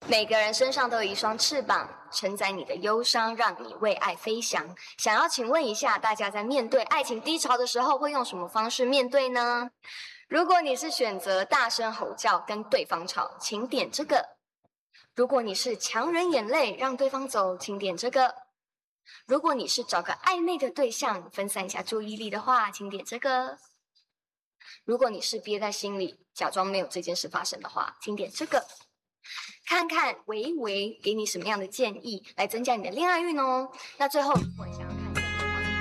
每个人身上都有一双翅膀，承载你的忧伤，让你为爱飞翔。想要请问一下，大家在面对爱情低潮的时候，会用什么方式面对呢？如果你是选择大声吼叫跟对方吵，请点这个；如果你是强忍眼泪让对方走，请点这个；如果你是找个暧昧的对象分散一下注意力的话，请点这个；如果你是憋在心里假装没有这件事发生的话，请点这个。看看维维给你什么样的建议来增加你的恋爱运哦。那最后，如果你想要